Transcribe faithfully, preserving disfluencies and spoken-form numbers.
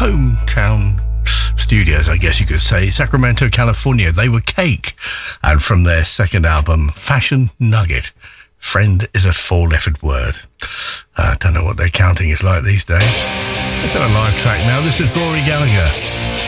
hometown studios, I guess you could say, Sacramento, California. They were Cake, and from their second album, Fashion Nugget, friend is a four-lettered word. I uh, don't know what their counting is like these days. Let's have a live track now. This is Rory Gallagher.